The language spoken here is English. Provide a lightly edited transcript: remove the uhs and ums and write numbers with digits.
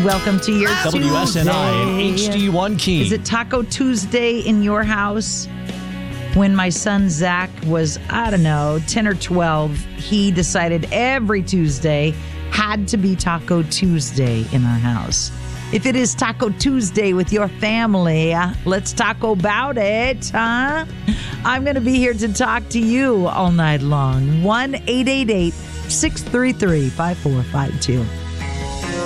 Welcome to your WSNI and HD1 Keene. Is it Taco Tuesday in your house? When my son Zach was, 10 or 12, he decided every Tuesday had to be Taco Tuesday in our house. If it is Taco Tuesday with your family, let's talk about it, huh? I'm going to be here to talk to you all night long. 1-888-633-5452.